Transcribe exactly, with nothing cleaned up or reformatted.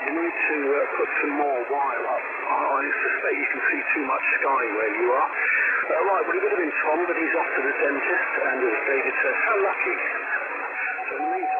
You need to uh, put some more wire up. I, I suspect you can see too much sky where you are. Uh, right, well, it would have been Tom, but he's off to the dentist, and as David says, how lucky. So in the meantime,